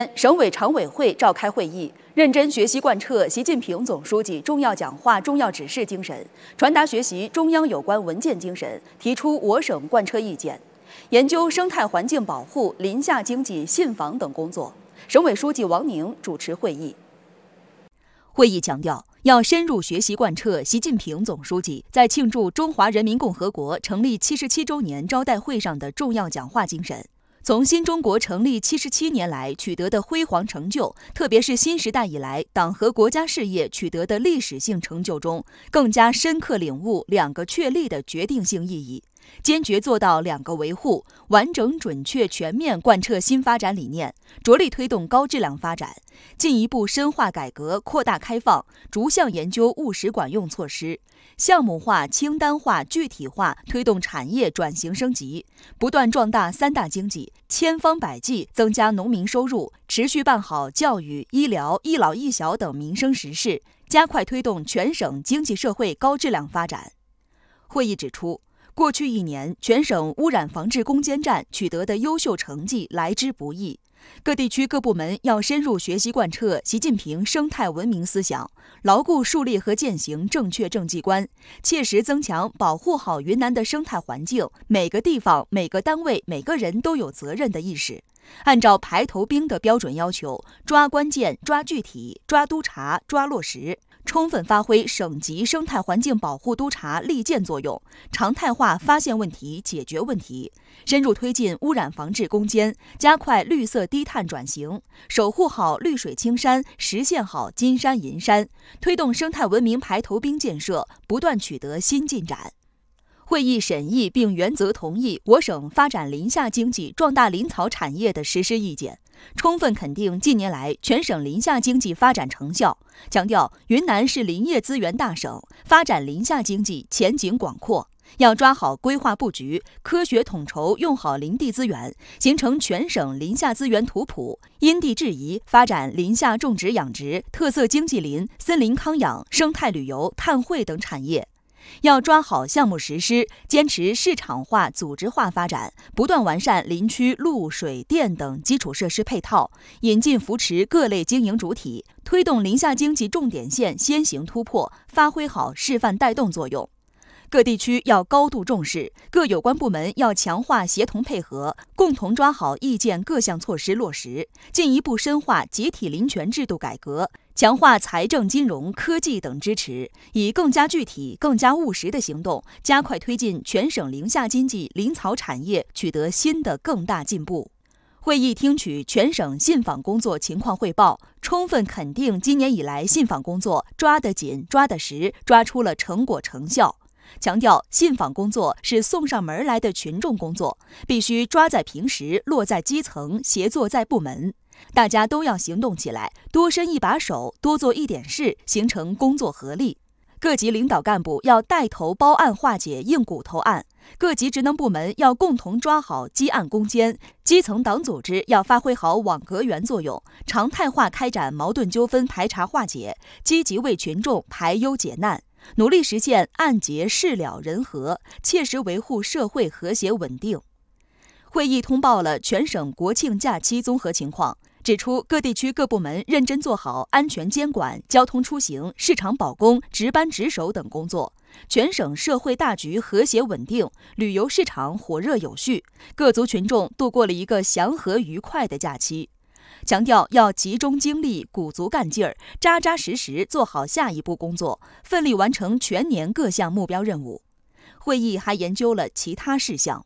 省委常委会召开会议，认真学习贯彻习近平总书记重要讲话、重要指示精神，传达学习中央有关文件精神，提出我省贯彻意见，研究生态环境保护、林下经济、信访等工作。省委书记王宁主持会议。会议强调，要深入学习贯彻习近平总书记在庆祝中华人民共和国成立77周年招待会上的重要讲话精神。从新中国成立77年来取得的辉煌成就，特别是新时代以来党和国家事业取得的历史性成就中，更加深刻领悟两个确立的决定性意义，坚决做到两个维护，完整准确全面贯彻新发展理念，着力推动高质量发展，进一步深化改革扩大开放，逐项研究务实管用措施，项目化、清单化、具体化推动产业转型升级，不断壮大三大经济，千方百计增加农民收入，持续办好教育、医疗、一老一小等民生实事，加快推动全省经济社会高质量发展。会议指出，过去1年，全省污染防治攻坚战取得的优秀成绩来之不易。各地区各部门要深入学习贯彻习近平生态文明思想，牢固树立和践行正确政绩观，切实增强保护好云南的生态环境，每个地方、每个单位、每个人都有责任的意识。按照排头兵的标准要求，抓关键、抓具体、抓督查、抓落实，充分发挥省级生态环境保护督查利剑作用，常态化发现问题、解决问题，深入推进污染防治攻坚，加快绿色低碳转型，守护好绿水青山，实现好金山银山，推动生态文明排头兵建设不断取得新进展。会议审议并原则同意我省发展林下经济、壮大林草产业的实施意见，充分肯定近年来全省林下经济发展成效，强调云南是林业资源大省，发展林下经济前景广阔，要抓好规划布局，科学统筹用好林地资源，形成全省林下资源图谱，因地制宜发展林下种植养殖、特色经济林、森林康养、生态旅游、碳汇等产业。要抓好项目实施，坚持市场化、组织化发展，不断完善林区路、水电等基础设施配套，引进扶持各类经营主体，推动林下经济重点线先行突破，发挥好示范带动作用。各地区要高度重视，各有关部门要强化协同配合，共同抓好意见各项措施落实，进一步深化集体林权制度改革，强化财政、金融、科技等支持，以更加具体、更加务实的行动，加快推进全省林下经济、林草产业取得新的更大进步。会议听取全省信访工作情况汇报，充分肯定今年以来信访工作抓得紧、抓得实，抓出了成果成效。强调信访工作是送上门来的群众工作，必须抓在平时，落在基层，协作在部门。大家都要行动起来，多伸一把手，多做一点事，形成工作合力。各级领导干部要带头包案化解硬骨头案，各级职能部门要共同抓好积案攻坚，基层党组织要发挥好网格员作用，常态化开展矛盾纠纷排查化解，积极为群众排忧解难，努力实现案结事了人和，切实维护社会和谐稳定。会议通报了全省国庆假期综合情况，指出各地区各部门认真做好安全监管、交通出行、市场保供、值班值守等工作，全省社会大局和谐稳定，旅游市场火热有序，各族群众度过了一个祥和愉快的假期。强调要集中精力、鼓足干劲儿，扎扎实实做好下一步工作，奋力完成全年各项目标任务。会议还研究了其他事项。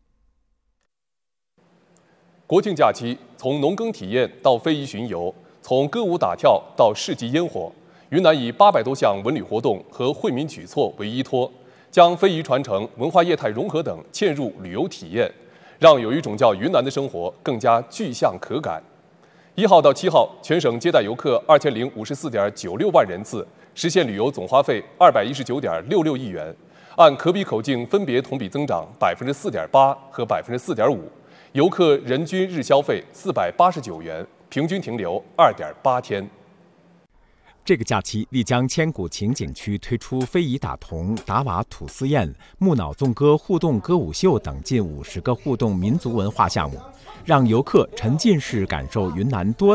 国庆假期，从农耕体验到非遗巡游，从歌舞打跳到市集烟火，云南以800多项文旅活动和惠民举措为依托，将非遗传承、文化业态融合等嵌入旅游体验，让有一种叫云南的生活更加具象可感。1号到7号，全省接待游客2054.96万人次，实现旅游总花费219.66亿元，按可比口径分别同比增长4.8%和4.5%，游客人均日消费489元，平均停留2.8天。 这个假期，丽江千古情景区推出非遗打铜、打瓦吐丝砚、木脑纵歌互动歌舞秀等近50个互动民族文化项目，让游客沉浸式感受云南多